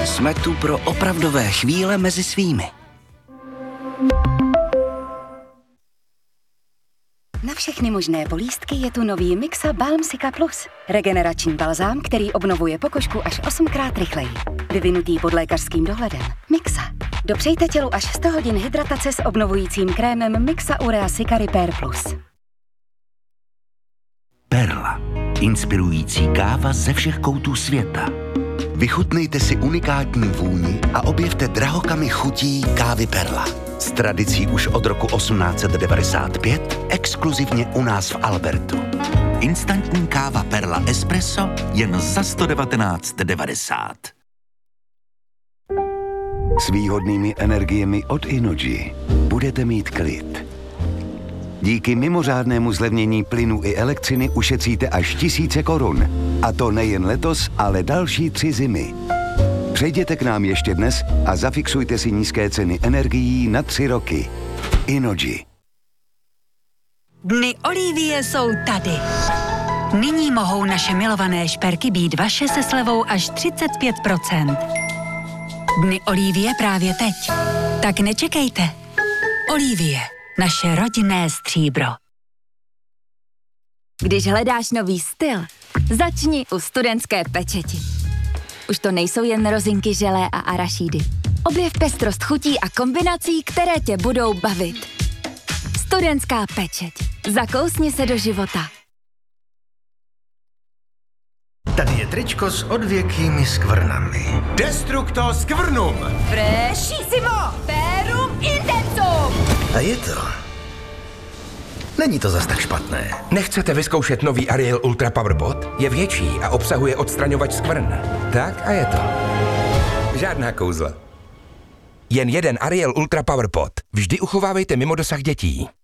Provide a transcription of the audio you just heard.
Jsme tu pro opravdové chvíle mezi svými. Na všechny možné bolístky je tu nový Mixa Balm Cica Plus. Regenerační balzám, který obnovuje pokožku až 8krát rychleji. Vyvinutý pod lékařským dohledem. Mixa. Dopřejte tělu až 100 hodin hydratace s obnovujícím krémem Mixa Urea Cica Repair Plus. Perla. Inspirující káva ze všech koutů světa. Vychutnejte si unikátní vůni a objevte drahokamy chutí kávy Perla. S tradicí už od roku 1895, exkluzivně u nás v Albertu. Instantní káva Perla Espresso jen za 119,90. S výhodnými energiemi od Innogy budete mít klid. Díky mimořádnému zlevnění plynu i elektřiny ušetříte až 1000 korun. A to nejen letos, ale další 3 zimy. Přejděte k nám ještě dnes a zafixujte si nízké ceny energií na 3 roky. Innogy. Dny Olivie jsou tady. Nyní mohou naše milované šperky být vaše se slevou až 35%. Dny Olivie právě teď. Tak nečekejte. Olivie, naše rodinné stříbro. Když hledáš nový styl, začni u Studentské pečeti. Už to nejsou jen rozinky, želé a arašídy. Objev pestrost chutí a kombinací, které tě budou bavit. Studentská pečeť. Zakousni se do života. Tady je tričko s odvěkými skvrnami. Destructo skvrnum! Prešísimo! Perum intensum! A je to... Není to zas tak špatné. Nechcete vyzkoušet nový Ariel Ultra Power Pot? Je větší a obsahuje odstraňovač skvrn. Tak a je to. Žádná kouzla. Jen jeden Ariel Ultra Power Pot. Vždy uchovávejte mimo dosah dětí.